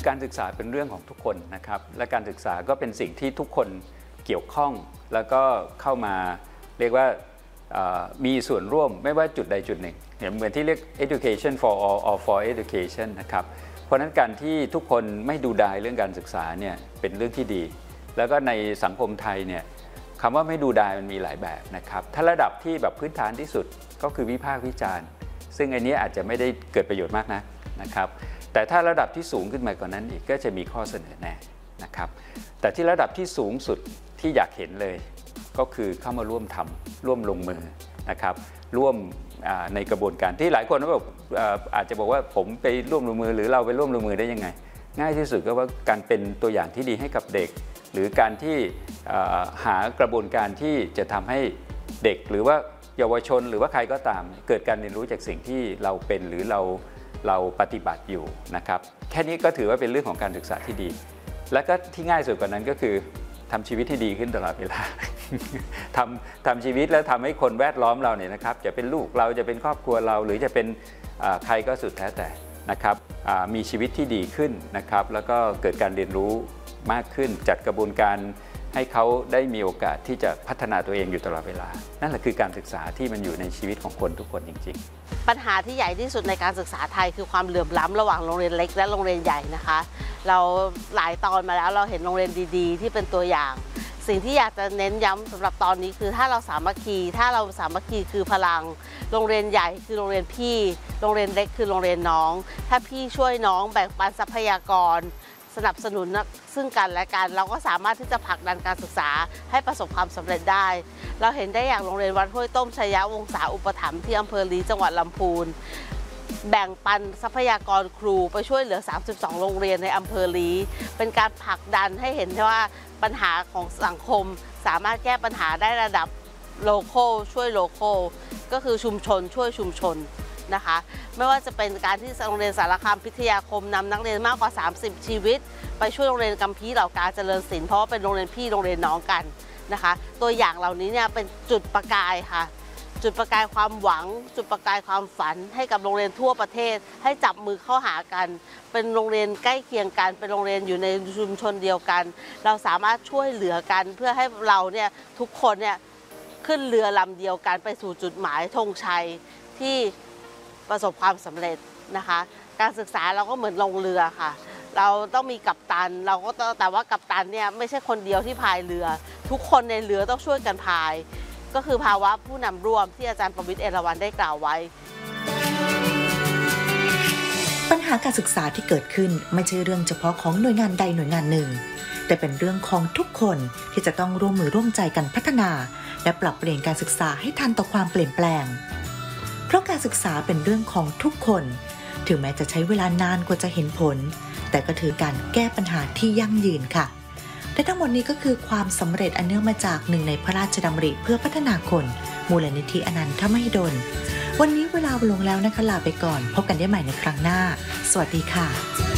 การศึกษาเป็นเรื่องของทุกคนนะครับและการศึกษาก็เป็นสิ่งที่ทุกคนเกี่ยวข้องแล้วก็เข้ามาเรียกว่ามีส่วนร่วมไม่ว่าจุดใดจุดหนึ่งเหมือนที่เรียก education for all for education นะครับเพราะฉะนั้นการที่ทุกคนไม่ดูดายเรื่องการศึกษาเนี่ยเป็นเรื่องที่ดีแล้วก็ในสังคมไทยเนี่ยคำว่าไม่ดูดายมันมีหลายแบบนะครับถ้าระดับที่แบบพื้นฐานที่สุดก็คือวิพากษ์วิจารณ์ซึ่งอันนี้อาจจะไม่ได้เกิดประโยชน์มากนะครับแต่ถ้าระดับที่สูงขึ้นมากว่านั้นอีกก็จะมีข้อเสนอแนะนะครับแต่ที่ระดับที่สูงสุดที่อยากเห็นเลยก็คือเข้ามาร่วมทำร่วมลงมือนะครับร่วมในกระบวนการที่หลายคนบอกอาจจะบอกว่าผมไปร่วมลงมือหรือเราไปร่วมลงมือได้ยังไงง่ายที่สุดก็ว่าการเป็นตัวอย่างที่ดีให้กับเด็กหรือการที่หากระบวนการที่จะทำให้เด็กหรือว่าเยาวชนหรือว่าใครก็ตามเกิดการเรียนรู้จากสิ่งที่เราเป็นหรือเราปฏิบัติอยู่นะครับแค่นี้ก็ถือว่าเป็นเรื่องของการศึกษาที่ดีและก็ที่ง่ายสุดกว่านั้นก็คือทำชีวิตที่ดีขึ้นตลอดเวลา ทำชีวิตแล้วทำให้คนแวดล้อมเราเนี่ยนะครับจะเป็นลูกเราจะเป็นครอบครัวเราหรือจะเป็นใครก็สุดแท้แต่นะครับมีชีวิตที่ดีขึ้นนะครับแล้วก็เกิดการเรียนรู้มากขึ้นจัดกระบวนการให้เขาได้มีโอกาสที่จะพัฒนาตัวเองอยู่ตลอดเวลานั่นแหละคือการศึกษาที่มันอยู่ในชีวิตของคนทุกคนจริงๆปัญหาที่ใหญ่ที่สุดในการศึกษาไทยคือความเหลื่อมล้ำระหว่างโรงเรียนเล็กและโรงเรียนใหญ่นะคะเราหลายตอนมาแล้วเราเห็นโรงเรียนดีๆที่เป็นตัวอย่างสิ่งที่อยากจะเน้นย้ำสำหรับตอนนี้คือถ้าเราสามัคคีคือพลังโรงเรียนใหญ่คือโรงเรียนพี่โรงเรียนเล็กคือโรงเรียนน้องถ้าพี่ช่วยน้องแบ่งปันทรัพยากรสนับสนุนซึ่งกันและกันเราก็สามารถที่จะผลักดันการศึกษาให้ประสบความสำเร็จได้เราเห็นได้อย่างโรงเรียนวัดห้วยต้มชัยยวงศาอุปถัมภ์ที่อำเภอลีจังหวัดลำพูนแบ่งปันทรัพยากรครูไปช่วยเหลือ32โรงเรียนในอำเภอลีเป็นการผลักดันให้เห็นว่าปัญหาของสังคมสามารถแก้ปัญหาได้ระดับโลคอลช่วยโลคอลก็คือชุมชนช่วยชุมชนนะคะไม่ว่าจะเป็นการที่โรงเรียนสารคามพิทยาคมนำนักเรียนมากกว่า30ชีวิตไปช่วยโรงเรียนกัมพีเหล่ากาเจริญศิลป์เพราะว่าเป็นโรงเรียนพี่โรงเรียนน้องกันนะคะตัวอย่างเหล่านี้เนี่ยเป็นจุดประกายค่ะจุดประกายความหวังจุดประกายความฝันให้กับโรงเรียนทั่วประเทศให้จับมือเข้าหากันเป็นโรงเรียนใกล้เคียงกันเป็นโรงเรียนอยู่ในชุมชนเดียวกันเราสามารถช่วยเหลือกันเพื่อให้เราเนี่ยทุกคนเนี่ยขึ้นเรือลำเดียวกันไปสู่จุดหมายธงชัยที่ประสบความสำเร็จนะคะการศึกษาเราก็เหมือนลงเรือค่ะเราต้องมีกัปตันเราก็แต่ว่ากัปตันเนี่ยไม่ใช่คนเดียวที่พายเรือทุกคนในเรือต้องช่วยกันพายก็คือภาวะผู้นำร่วมที่อาจารย์ประวิตร เอราวัณได้กล่าวไว้ปัญหาการศึกษาที่เกิดขึ้นไม่ใช่เรื่องเฉพาะของหน่วยงานใดหน่วยงานหนึ่งแต่เป็นเรื่องของทุกคนที่จะต้องร่วมมือร่วมใจกันพัฒนาและปรับเปลี่ยนการศึกษาให้ทันต่อความเปลี่ยนแปลงเพราะการศึกษาเป็นเรื่องของทุกคนถึงแม้จะใช้เวลานานกว่าจะเห็นผลแต่ก็ถือการแก้ปัญหาที่ยั่งยืนค่ะและทั้งหมดนี้ก็คือความสำเร็จอันเนื่องมาจากหนึ่งในพระราชดำริเพื่อพัฒนาคนมูลนิธิอนันทมหิดลวันนี้เวลาลงแล้วนะคะลาไปก่อนพบกันได้ใหม่ในครั้งหน้าสวัสดีค่ะ